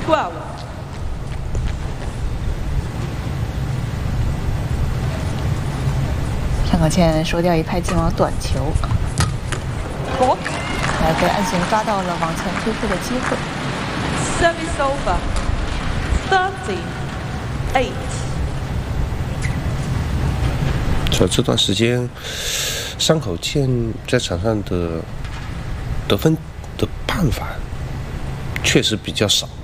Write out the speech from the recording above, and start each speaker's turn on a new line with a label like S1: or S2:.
S1: 12。
S2: 张可倩收掉一拍进网短球，来被安贤抓到了往前推出的机会。
S1: Service over. 13-8。
S3: 这段时间，山口茜在场上的得分的办法确实比较少。